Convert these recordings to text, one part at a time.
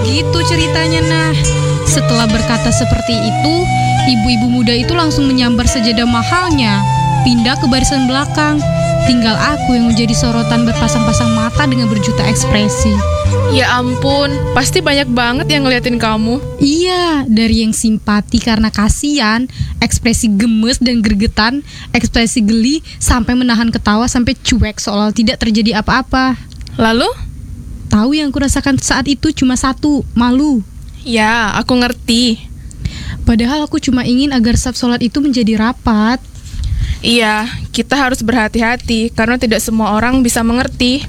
Gitu ceritanya. Nah, setelah berkata seperti itu, ibu-ibu muda itu langsung menyambar sejadah mahalnya, pindah ke barisan belakang. Tinggal aku yang menjadi sorotan berpasang-pasang mata dengan berjuta ekspresi. Ya ampun, pasti banyak banget yang ngeliatin kamu. Iya, dari yang simpati karena kasihan, ekspresi gemes dan gregetan, ekspresi geli, sampai menahan ketawa sampai cuek seolah tidak terjadi apa-apa. Lalu? Tahu yang kurasakan saat itu cuma satu, malu. Ya, aku ngerti. Padahal aku cuma ingin agar saf sholat itu menjadi rapat. Iya, kita harus berhati-hati karena tidak semua orang bisa mengerti.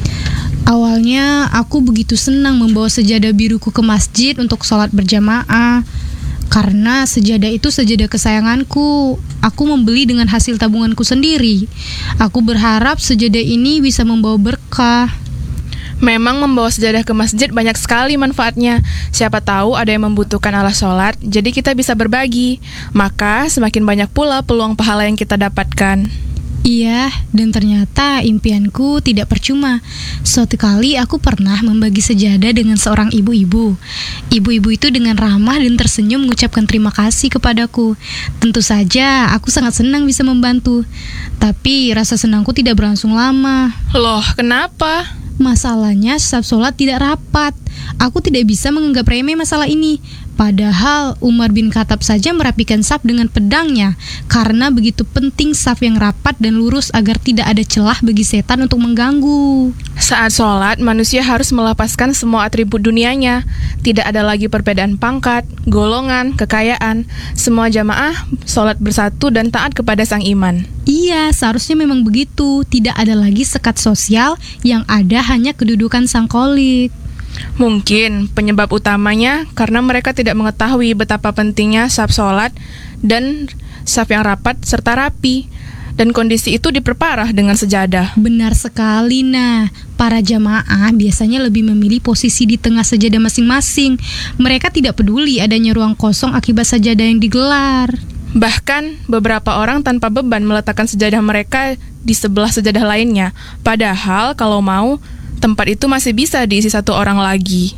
Awalnya aku begitu senang membawa sejadah biruku ke masjid untuk sholat berjamaah. Karena sejadah itu sejadah kesayanganku. Aku membeli dengan hasil tabunganku sendiri. Aku berharap sejadah ini bisa membawa berkah. Memang membawa sejadah ke masjid banyak sekali manfaatnya. Siapa tahu ada yang membutuhkan alas sholat, jadi kita bisa berbagi. Maka semakin banyak pula peluang pahala yang kita dapatkan. Iya, dan ternyata impianku tidak percuma. Suatu kali aku pernah membagi sejadah dengan seorang ibu-ibu. Ibu-ibu itu dengan ramah dan tersenyum mengucapkan terima kasih kepadaku. Tentu saja aku sangat senang bisa membantu. Tapi rasa senangku tidak berlangsung lama. Loh, kenapa? Masalahnya saf sholat tidak rapat. Aku tidak bisa menganggap remeh masalah ini. Padahal Umar bin Khattab saja merapikan saf dengan pedangnya. Karena begitu penting saf yang rapat dan lurus agar tidak ada celah bagi setan untuk mengganggu. Saat sholat, manusia harus melepaskan semua atribut dunianya. Tidak ada lagi perbedaan pangkat, golongan, kekayaan. Semua jamaah sholat bersatu dan taat kepada sang iman. Iya, seharusnya memang begitu. Tidak ada lagi sekat sosial, yang ada hanya kedudukan sang kholik. Mungkin penyebab utamanya karena mereka tidak mengetahui betapa pentingnya saf sholat dan saf yang rapat serta rapi. Dan kondisi itu diperparah dengan sejadah. Benar sekali. Nah, para jamaah biasanya lebih memilih posisi di tengah sejadah masing-masing. Mereka tidak peduli adanya ruang kosong akibat sajadah yang digelar. Bahkan beberapa orang tanpa beban meletakkan sejadah mereka di sebelah sejadah lainnya. Padahal kalau mau, tempat itu masih bisa diisi satu orang lagi.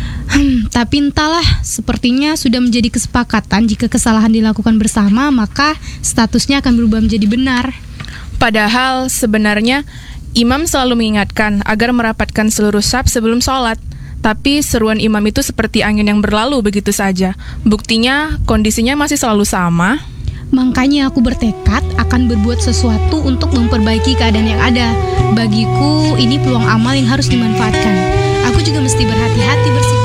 Tapi entahlah, sepertinya sudah menjadi kesepakatan jika kesalahan dilakukan bersama, maka statusnya akan berubah menjadi benar. Padahal sebenarnya imam selalu mengingatkan agar merapatkan seluruh saf sebelum sholat. Tapi seruan imam itu seperti angin yang berlalu begitu saja. Buktinya kondisinya masih selalu sama. Makanya aku bertekad akan berbuat sesuatu untuk memperbaiki keadaan yang ada. Bagiku ini peluang amal yang harus dimanfaatkan. Aku juga mesti berhati-hati bersikap.